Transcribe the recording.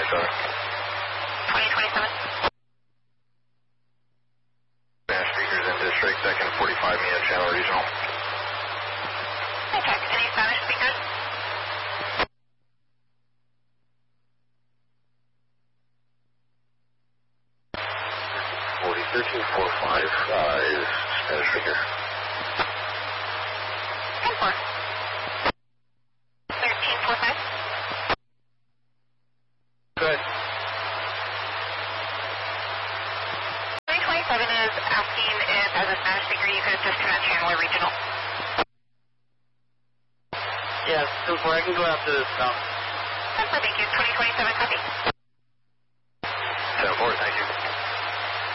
2027. Spanish speakers in district, second 45 minute channel regional. Hey, check. Any Spanish speakers? 1345 is Spanish speaker. 10-4. 1345. Good. 2027 is asking if, as a Spanish speaker, you could disconnect channel or regional. Yes, 10-4, I can go after this now. 10-4, thank you. 2027, copy. 10-4, thank you.